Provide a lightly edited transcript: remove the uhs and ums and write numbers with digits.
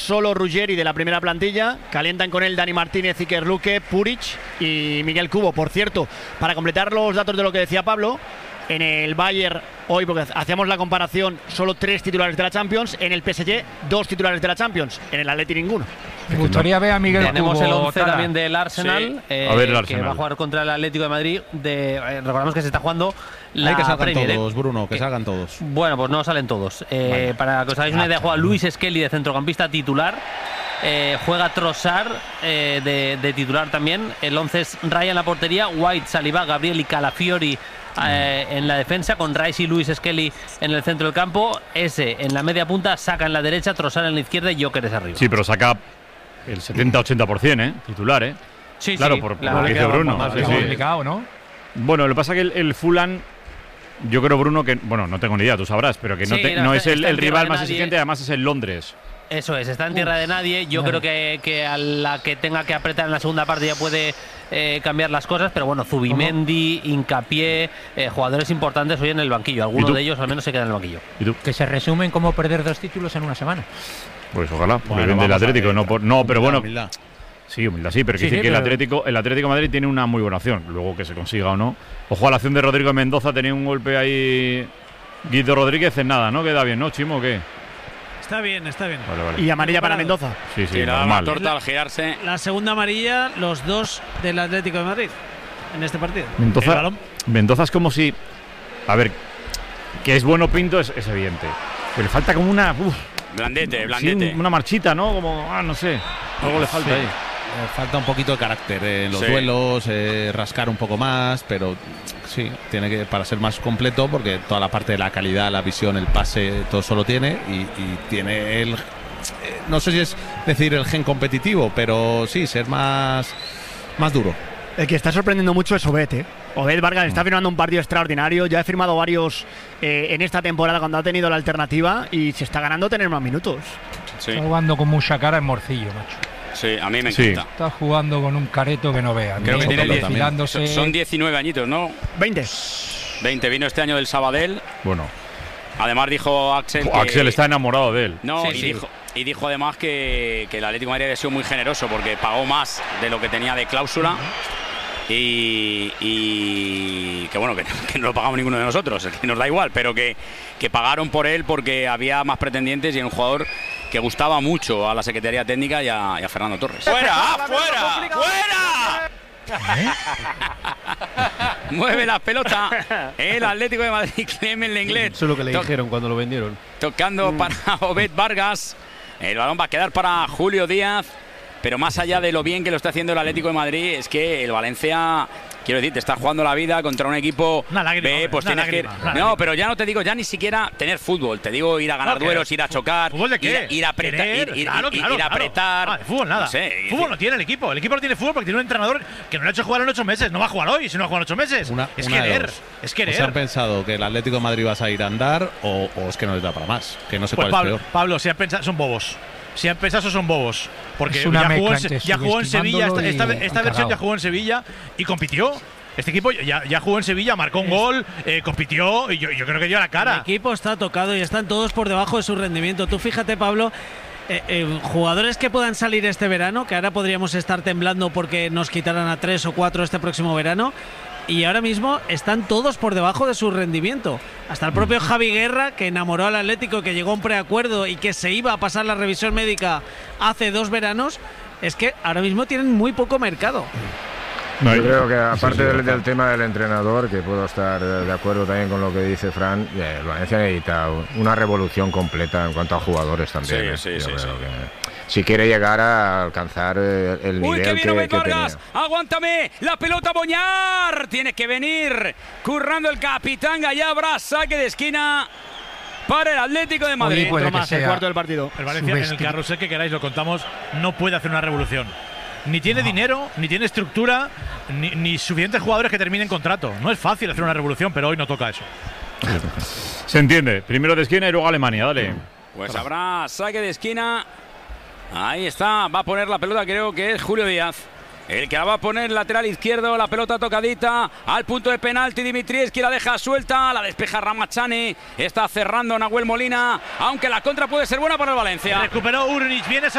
solo Ruggeri de la primera plantilla, calientan con él Dani Martínez, Iker Luque, Puric y Miguel Cubo. Por cierto, para completar los datos de lo que decía Pablo, en el Bayern hoy, porque hacíamos la comparación, solo 3 titulares de la Champions, en el PSG 2 titulares de la Champions, en el Atleti ninguno. Me gustaría ver a Miguel Cubo. Tenemos el 11 también del Arsenal, sí. A ver el Arsenal, que va a jugar contra el Atlético de Madrid. Recordamos que se está jugando la Hay que salgan Premier, todos, Bruno, que salgan todos. Bueno, pues no salen todos. Para que os hagáis una idea, juega Luis Skelly de centrocampista titular. Juega Trossard de titular también. El 11 es Ryan en la portería, White, Saliba, Gabriel y Calafiori en la defensa, con Rice y Luis Skelly en el centro del campo. Ese en la media punta, Saka en la derecha, Trossard en la izquierda y Gyökeres arriba. Sí, pero Saka el 70-80%, titular, Sí, claro, sí, por lo que dice Bruno. Es complicado, ¿no? Bueno, lo que pasa es que el Fulham, yo creo, Bruno, que, bueno, no tengo ni idea, tú sabrás, pero que no es el rival más exigente, además es el Londres. Eso es, está en tierra de nadie. Yo creo que a la que tenga que apretar en la segunda parte ya puede cambiar las cosas, pero bueno, Zubimendi, Hincapié, jugadores importantes hoy en el banquillo. Algunos de ellos al menos se quedan en el banquillo. ¿Y tú? Que se resumen como perder 2 títulos en una semana. Pues ojalá, porque Bueno, vende el Atlético, no, pero bueno. Humildad. Sí, humildad sí, pero quiere decir que el Atlético de Madrid tiene una muy buena opción. Luego que se consiga o no. Ojo a la acción de Rodrigo Mendoza, tenía un golpe ahí. Guido Rodríguez en nada, ¿no? Queda bien, ¿no, Chimo, o qué? Está bien. Vale. Y amarilla para Mendoza. Sí, la normal. torta al girarse. La segunda amarilla, los 2 del Atlético de Madrid en este partido. Mendoza es como si. A ver, que es bueno Pinto es evidente. Pero le falta como una. Blandete. Sí, una marchita, ¿no? Como, no sé. Algo le falta ahí. Falta un poquito de carácter en los duelos, rascar un poco más, pero sí, tiene que, para ser más completo, porque toda la parte de la calidad, la visión, el pase, todo eso lo tiene y tiene el, no sé si es decir el gen competitivo, pero sí, ser más duro. El que está sorprendiendo mucho es Obed, Obed Vargas está firmando un partido extraordinario. Ya ha firmado varios en esta temporada cuando ha tenido la alternativa y se está ganando tener más minutos. Sí. Está jugando con mucha cara en Morcillo, macho. Sí, a mí me encanta. Está jugando con un careto que no vea. Creo que tiene son 19 añitos, ¿no? 20. Vino este año del Sabadell. Bueno. Además dijo Axel que Axel está enamorado de él. No, y dijo además que el Atlético de Madrid había sido muy generoso porque pagó más de lo que tenía de cláusula. Y que bueno, que no lo pagamos ninguno de nosotros, que nos da igual, pero que pagaron por él porque había más pretendientes y era un jugador que gustaba mucho a la Secretaría Técnica y a Fernando Torres. ¡Fuera! Mueve la pelota el Atlético de Madrid, Clement Lenglet. Eso es lo que le dijeron cuando lo vendieron. Tocando para Obed Vargas. El balón va a quedar para Julio Díaz. Pero más allá de lo bien que lo está haciendo el Atlético de Madrid, es que el Valencia, quiero decir, te está jugando la vida contra un equipo B, pues tienes que ir. No, pero ya no te digo ya ni siquiera tener fútbol, te digo ir a ganar duelos, ir a chocar, ¿fútbol de qué? Ir a apretar, ir a apretar. De fútbol nada. No sé, fútbol no tiene el equipo no tiene fútbol porque tiene un entrenador que no le ha hecho jugar en 8 meses, no va a jugar hoy, si no va a jugar en 8 meses. Es querer. ¿Se han pensado que el Atlético de Madrid va a salir a andar o es que no les da para más? Que no sé cuál es peor. Pablo, si han pensado, son bobos. Si han pensado, son bobos. Porque ya jugó en Sevilla, esta versión ya jugó en Sevilla y compitió. Este equipo ya jugó en Sevilla, marcó un gol, compitió y yo creo que dio la cara. El equipo está tocado y están todos por debajo de su rendimiento. Tú fíjate, Pablo, jugadores que puedan salir este verano, que ahora podríamos estar temblando porque nos quitaran a 3 o 4 este próximo verano. Y ahora mismo están todos por debajo de su rendimiento. Hasta el propio Javi Guerra, que enamoró al Atlético, que llegó a un preacuerdo y que se iba a pasar la revisión médica hace 2 veranos, es que ahora mismo tienen muy poco mercado. Yo creo que aparte del tema del entrenador, que puedo estar de acuerdo también con lo que dice Fran, el Valencia necesita una revolución completa en cuanto a jugadores también. Sí. Si quiere llegar a alcanzar el nivel que Vargas, tenía. ¡Aguántame! ¡La pelota Boñar! Tiene que venir currando el capitán Gallabra, saque de esquina para el Atlético de Madrid. El cuarto del partido. El Valencia, en el carrusel que queráis, lo contamos, no puede hacer una revolución. Ni tiene dinero, ni tiene estructura, ni suficientes jugadores que terminen contrato. No es fácil hacer una revolución, pero hoy no toca eso. Se entiende. Primero de esquina y luego Alemania, dale. Pues habrá saque de esquina. Ahí está, va a poner la pelota, creo que es Julio Díaz. el que la va a poner lateral izquierdo, la pelota tocadita al punto de penalti. Dimitrievski la deja suelta, la despeja Ramachani, está cerrando Nahuel Molina, aunque la contra puede ser buena para el Valencia. Recuperó Urnic, viene